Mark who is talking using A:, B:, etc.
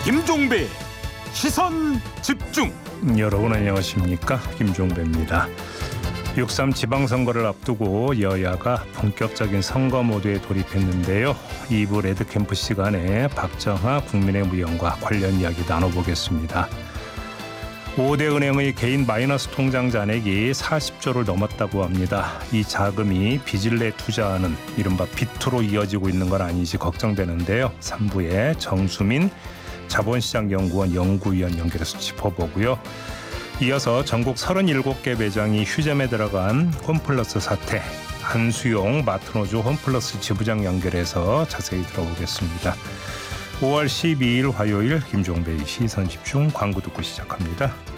A: 김종배 시선 집중.
B: 여러분 안녕하십니까, 김종배입니다. 6.3 지방선거를 앞두고 여야가 본격적인 선거 모드에 돌입했는데요. 2부 레드캠프 시간에 박정하 국민의힘 의원과 관련 이야기 나눠보겠습니다. 5대 은행의 개인 마이너스 통장 잔액이 40조를 넘었다고 합니다. 이 자금이 빚을 내 투자하는 이른바 비투로 이어지고 있는 건 아닌지 걱정되는데요. 3부에 정수민 자본시장연구원 연구위원 연결해서 짚어보고요. 이어서 전국 37개 매장이 휴점에 들어간 홈플러스 사태, 한수용 마트노조 홈플러스 지부장 연결해서 자세히 들어보겠습니다. 5월 12일 화요일 김종배의 시선집중, 광고 듣고 시작합니다.